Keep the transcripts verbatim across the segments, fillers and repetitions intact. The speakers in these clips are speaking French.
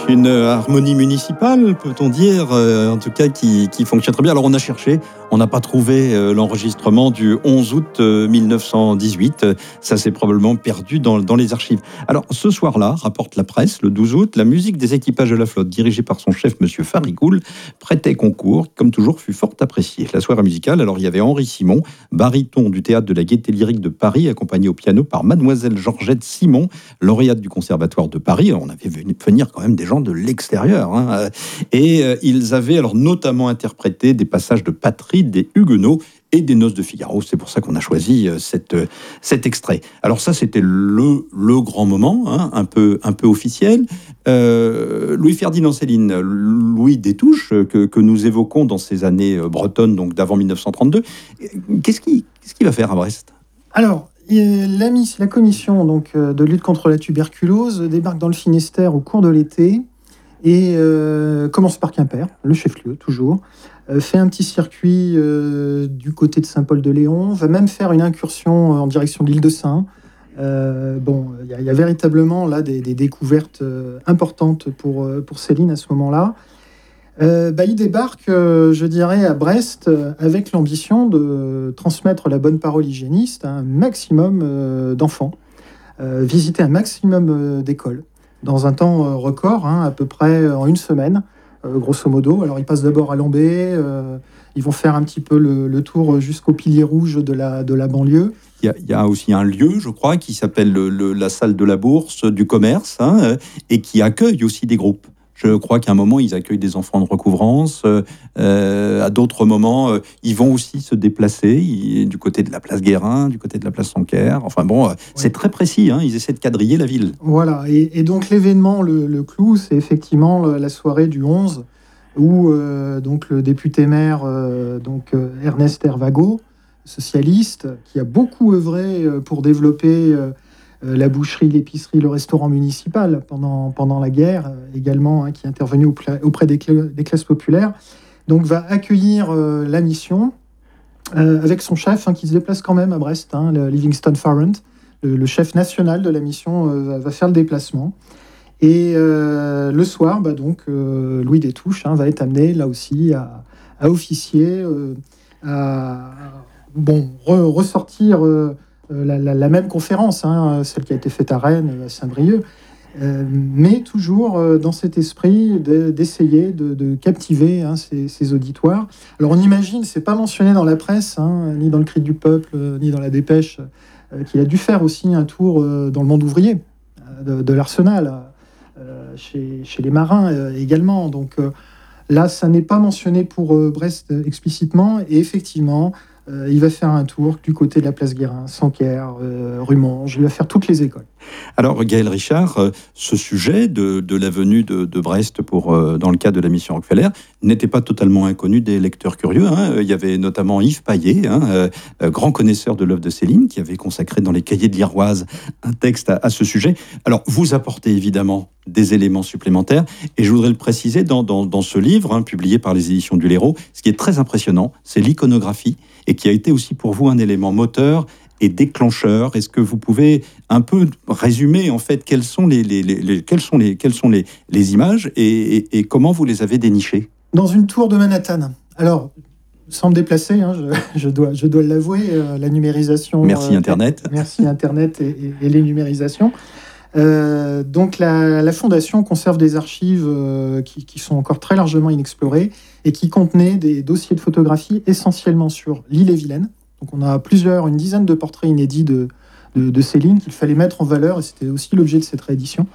Une harmonie municipale, peut-on dire, euh, en tout cas qui, qui fonctionne très bien. Alors on a cherché, on n'a pas trouvé euh, l'enregistrement du onze août euh, mille neuf cent dix-huit. Ça s'est probablement perdu dans, dans les archives. Alors ce soir-là, rapporte la presse, le douze août, la musique des équipages de la flotte, dirigée par son chef, Monsieur Farigoul, prêtait concours, comme toujours, fut fort appréciée. La soirée musicale, alors il y avait Henri Simon, baryton du théâtre de la Gaîté Lyrique de Paris, accompagné au piano par Mademoiselle Georgette Simon, lauréate du Conservatoire de Paris. On avait vu venir quand même des gens de l'extérieur. Hein. Et euh, ils avaient alors notamment interprété des passages de Patrie, des Huguenots et des Noces de Figaro. C'est pour ça qu'on a choisi euh, cette, euh, cet extrait. Alors ça, c'était le, le grand moment, hein, un, peu, un peu officiel. Euh, Louis-Ferdinand Céline, Louis Détouche, que, que nous évoquons dans ces années bretonnes, donc d'avant mille neuf cent trente-deux. Qu'est-ce qu'il qu'est-ce qu'il va faire à Brest ? Alors, la, la commission donc, de lutte contre la tuberculose débarque dans le Finistère au cours de l'été et euh, commence par Quimper, le chef-lieu toujours, euh, fait un petit circuit euh, du côté de Saint-Paul-de-Léon, va même faire une incursion en direction de l'île de Saint. Euh, bon, il y, y a véritablement là des, des découvertes euh, importantes pour, pour Céline à ce moment-là. Euh, bah, il débarque, euh, je dirais, à Brest euh, avec l'ambition de transmettre la bonne parole hygiéniste à un maximum euh, d'enfants, euh, visiter un maximum euh, d'écoles, dans un temps euh, record, hein, à peu près en une semaine, euh, grosso modo. Alors, ils passent d'abord à Lambé, euh, ils vont faire un petit peu le, le tour jusqu'au pilier rouge de la, de la banlieue. Il y, a, il y a aussi un lieu, je crois, qui s'appelle le, le, la salle de la Bourse du commerce, hein, et qui accueille aussi des groupes. Je crois qu'à un moment, ils accueillent des enfants de recouvrance. Euh, à d'autres moments, euh, ils vont aussi se déplacer ils, du côté de la place Guérin, du côté de la place Sanquer. Enfin bon, euh, ouais. C'est très précis. Hein, ils essaient de quadriller la ville. Voilà. Et, et donc l'événement, le, le clou, c'est effectivement la soirée du onze, où euh, donc le député maire, euh, donc euh, Ernest Hervago, socialiste, qui a beaucoup œuvré pour développer euh, la boucherie, l'épicerie, le restaurant municipal pendant, pendant la guerre, euh, également, hein, qui est intervenu auprès, auprès des, cl- des classes populaires, donc va accueillir euh, la mission euh, avec son chef, hein, qui se déplace quand même à Brest, hein, le Livingston Farrant, le, le chef national de la mission, euh, va faire le déplacement. Et euh, le soir, bah, donc, euh, Louis Détouche, hein, va être amené là aussi à, à officier, euh, à bon, re- ressortir... Euh, La, la, la même conférence, hein, celle qui a été faite à Rennes, à Saint-Brieuc, euh, mais toujours euh, dans cet esprit de, d'essayer de, de captiver, hein, ces, ces auditoires. Alors on imagine, c'est pas mentionné dans la presse, hein, ni dans le Cri du Peuple, euh, ni dans la Dépêche, euh, qu'il a dû faire aussi un tour euh, dans le monde ouvrier, euh, de, de l'Arsenal, euh, chez, chez les marins euh, également. Donc euh, là, ça n'est pas mentionné pour euh, Brest euh, explicitement, et effectivement, Euh, il va faire un tour du côté de la place Guérin, Sanquer, euh, rue Monge. Il va faire toutes les écoles. Alors, Gaël Richard, euh, ce sujet de, de la venue de, de Brest pour, euh, dans le cadre de la mission Rockefeller n'était pas totalement inconnu des lecteurs curieux. Hein. Il y avait notamment Yves Paillet, hein, euh, grand connaisseur de l'œuvre de Céline, qui avait consacré dans les Cahiers de l'Iroise un texte à, à ce sujet. Alors, vous apportez évidemment des éléments supplémentaires, et je voudrais le préciser dans, dans, dans ce livre, hein, publié par les éditions du Léraud. Ce qui est très impressionnant, c'est l'iconographie, et qui a été aussi pour vous un élément moteur et déclencheur. Est-ce que vous pouvez un peu résumer en fait quelles sont les, les, les, les quelles sont les quelles sont les, les images et, et, et comment vous les avez dénichées ? Dans une tour de Manhattan. Alors, sans me déplacer, hein, je, je dois je dois l'avouer, euh, la numérisation. Merci euh, Internet. Merci Internet et, et, et les numérisations. Euh, donc la, la Fondation conserve des archives euh, qui, qui sont encore très largement inexplorées et qui contenaient des dossiers de photographie essentiellement sur l'Ille-et-Vilaine. Donc on a plusieurs, une dizaine de portraits inédits de, de, de Céline qu'il fallait mettre en valeur, et c'était aussi l'objet de cette réédition.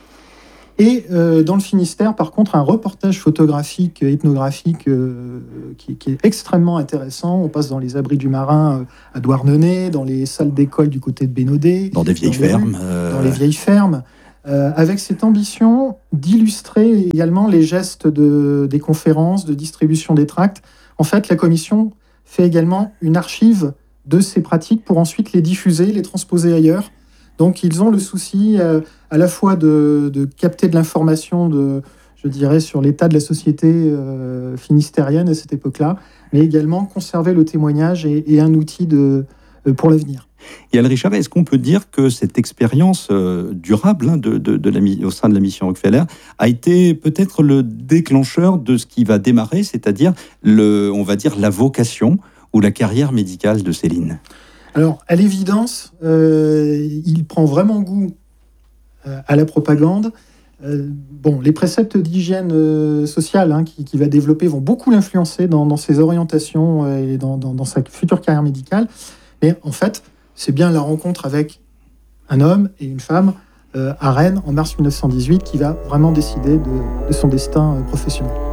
Et euh, dans le Finistère, par contre, un reportage photographique, ethnographique euh, qui, qui est extrêmement intéressant. On passe dans les abris du marin euh, à Douarnenez, dans les salles d'école du côté de Bénodet. Dans des vieilles dans fermes. Les, euh... Dans les vieilles fermes. Euh, avec cette ambition d'illustrer également les gestes de, des conférences, de distribution des tracts. En fait, la commission fait également une archive de ces pratiques pour ensuite les diffuser, les transposer ailleurs. Donc, ils ont le souci euh, à la fois de, de capter de l'information, de, je dirais, sur l'état de la société euh, finistérienne à cette époque-là, mais également conserver le témoignage et, et un outil de, euh, pour l'avenir. Et Al Richard, est-ce qu'on peut dire que cette expérience euh, durable hein, de, de, de la, au sein de la mission Rockefeller a été peut-être le déclencheur de ce qui va démarrer, c'est-à-dire, le, on va dire, la vocation ou la carrière médicale de Céline? Alors, à l'évidence, euh, il prend vraiment goût euh, à la propagande. Euh, bon, les préceptes d'hygiène euh, sociale hein, qu'il qui va développer vont beaucoup l'influencer dans, dans ses orientations et dans, dans, dans sa future carrière médicale. Mais en fait, c'est bien la rencontre avec un homme et une femme euh, à Rennes en mars mille neuf cent dix-huit qui va vraiment décider de, de son destin euh, professionnel.